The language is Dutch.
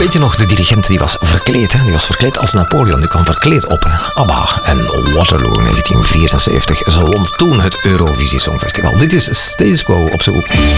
Weet je nog, de dirigent die was verkleed, hè? Die was verkleed als Napoleon. Die kwam verkleed op, hè? ABBA en Waterloo 1974. Ze won toen het Eurovisie Songfestival. Dit is Status Quo op zoek.